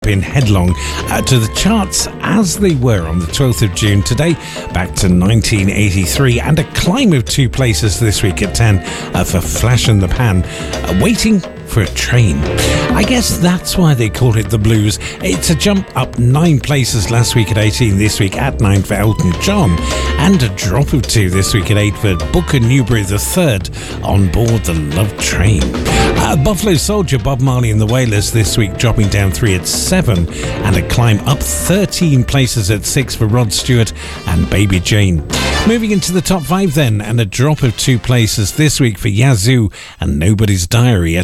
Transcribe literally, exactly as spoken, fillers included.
in headlong uh, to the charts as they were on the twelfth of June. Today, back to nineteen eighty-three, and a climb of two places this week at ten uh, for Flash in the Pan, uh, Waiting for a Train. I guess that's why they call it the blues. It's a jump up nine places last week at eighteen, this week at nine for Elton John, and a drop of two this week at eight for Booker Newberry the third on board the Love Train. Uh, Buffalo Soldier, Bob Marley and the Wailers this week dropping down three at seven, and a climb up thirteen places at six for Rod Stewart and Baby Jane. Moving into the top five then, and a drop of two places this week for Yazoo and Nobody's Diary at